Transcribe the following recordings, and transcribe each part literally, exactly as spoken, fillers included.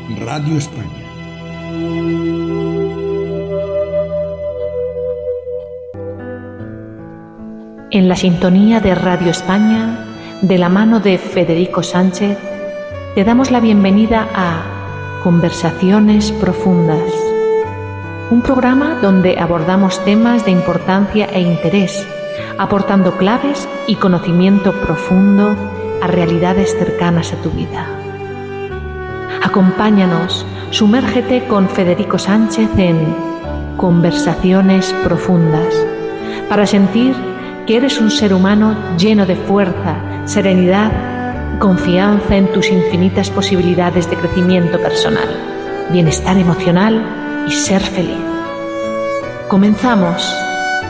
Radio España. En la sintonía de Radio España, de la mano de Federico Sánchez, te damos la bienvenida a Conversaciones Profundas, un programa donde abordamos temas de importancia e interés, aportando claves y conocimiento profundo a realidades cercanas a tu vida. Acompáñanos, sumérgete con Federico Sánchez en Conversaciones Profundas, para sentir que eres un ser humano lleno de fuerza, serenidad y confianza en tus infinitas posibilidades de crecimiento personal, bienestar emocional y ser feliz. ¡Comenzamos!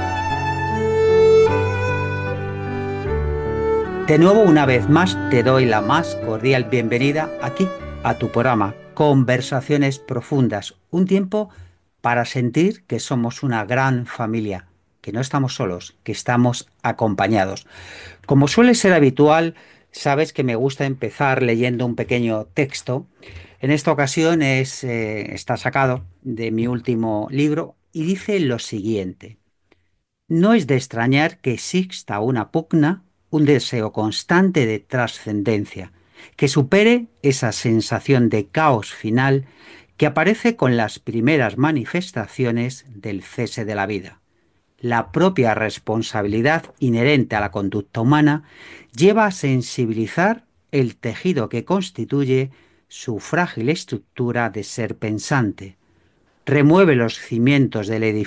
De nuevo, una vez más, te doy la más cordial bienvenida aquí a tu programa Conversaciones Profundas, un tiempo para sentir que somos una gran familia, que no estamos solos, que estamos acompañados. Como suele ser habitual, sabes que me gusta empezar leyendo un pequeño texto. En esta ocasión es, eh, está sacado de mi último libro y dice lo siguiente: no es de extrañar que exista una pugna, un deseo constante de trascendencia, que supere esa sensación de caos final que aparece con las primeras manifestaciones del cese de la vida. La propia responsabilidad inherente a la conducta humana lleva a sensibilizar el tejido que constituye su frágil estructura de ser pensante. Remueve los cimientos del edificio